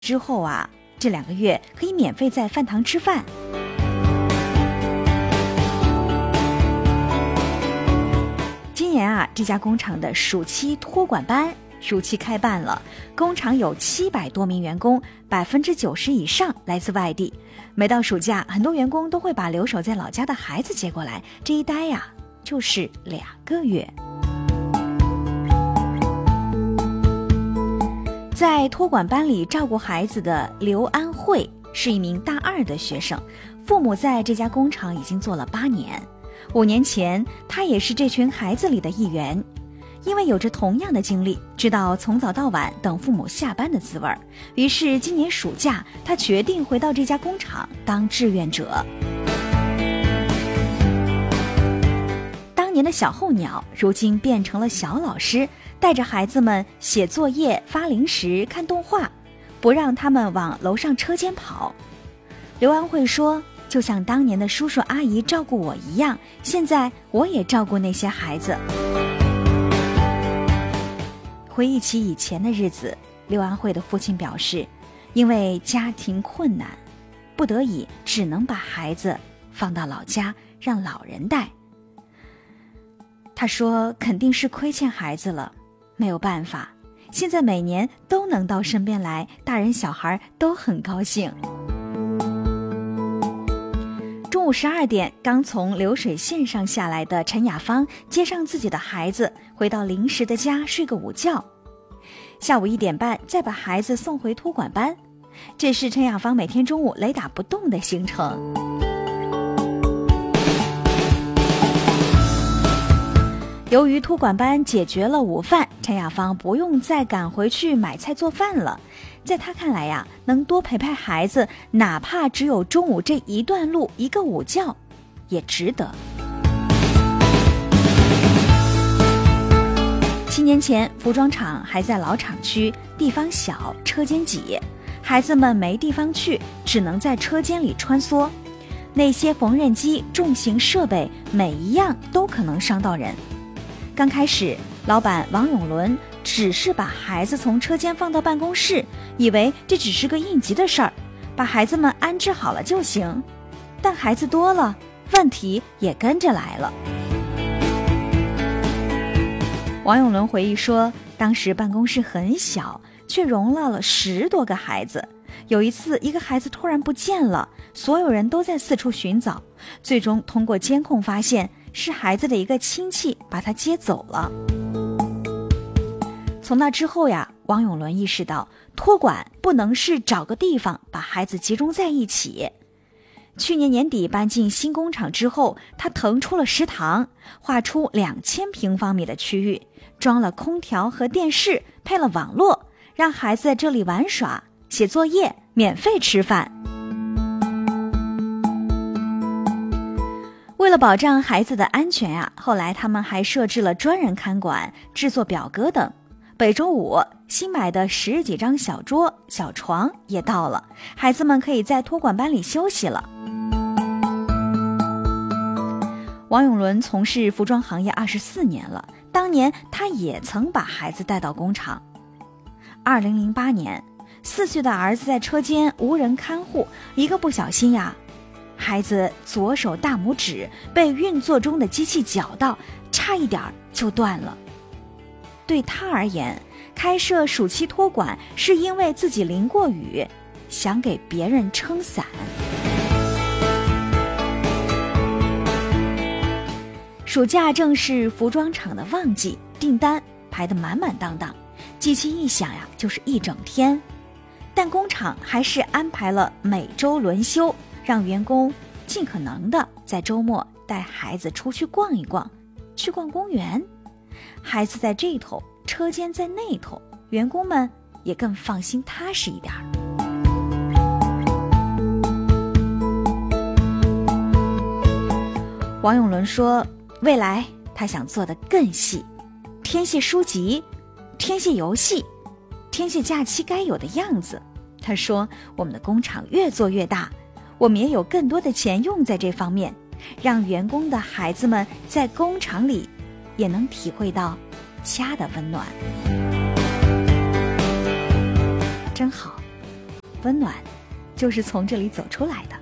之后啊，这2个月可以免费在饭堂吃饭。今年啊，这家工厂的暑期托管班暑期开办了，工厂有700多名员工，90%以上来自外地。每到暑假，很多员工都会把留守在老家的孩子接过来，这一待呀，就是2个月。在托管班里照顾孩子的刘安慧是一名大2的学生，父母在这家工厂已经做了8年。5年前，她也是这群孩子里的一员。因为有着同样的经历，知道从早到晚等父母下班的滋味，于是今年暑假，她决定回到这家工厂当志愿者。当年的小候鸟，如今变成了小老师，带着孩子们写作业、发零食、看动画，不让他们往楼上车间跑。刘安慧说，就像当年的叔叔阿姨照顾我一样，现在我也照顾那些孩子。回忆起以前的日子，刘安慧的父亲表示，因为家庭困难，不得已只能把孩子放到老家让老人带。他说肯定是亏欠孩子了，没有办法，现在每年都能到身边来，大人小孩都很高兴。中午12点，刚从流水线上下来的陈雅芳接上自己的孩子，回到临时的家睡个午觉。下午1点半再把孩子送回托管班，这是陈雅芳每天中午雷打不动的行程。由于托管班解决了午饭，陈雅芳不用再赶回去买菜做饭了。在她看来呀，能多陪陪孩子，哪怕只有中午这一段路1个午觉，也值得。7年前，服装厂还在老厂区，地方小，车间挤，孩子们没地方去，只能在车间里穿梭。那些缝纫机、重型设备，每一样都可能伤到人。刚开始，老板王永伦只是把孩子从车间放到办公室，以为这只是个应急的事儿，把孩子们安置好了就行。但孩子多了，问题也跟着来了。王永伦回忆说，当时办公室很小，却容纳了10多个孩子。有一次，一个孩子突然不见了，所有人都在四处寻找，最终通过监控发现是孩子的一个亲戚把他接走了。从那之后呀，王永伦意识到托管不能是找个地方把孩子集中在一起。去年年底搬进新工厂之后，他腾出了食堂，划出2000平方米的区域，装了空调和电视，配了网络，让孩子在这里玩耍、写作业，免费吃饭。为了保障孩子的安全啊，后来他们还设置了专人看管、制作表格等。本周五，新买的10几张小桌、小床也到了，孩子们可以在托管班里休息了。王永伦从事服装行业24年了，当年他也曾把孩子带到工厂。2008年，4岁的儿子在车间无人看护，一个不小心呀，孩子左手大拇指被运作中的机器绞到，差一点就断了。对他而言，开设暑期托管是因为自己淋过雨，想给别人撑伞。暑假正是服装厂的旺季，订单排得满满当当，机器一响呀，就是一整天。但工厂还是安排了每周轮休，让员工尽可能的在周末带孩子出去逛一逛，去逛公园。孩子在这头，车间在那头，员工们也更放心踏实一点。王永伦说，未来他想做得更细，天线书籍、天线游戏、天线假期该有的样子。他说，我们的工厂越做越大，我们也有更多的钱用在这方面，让员工的孩子们在工厂里也能体会到家的温暖。真好， 温暖，就是从这里走出来的。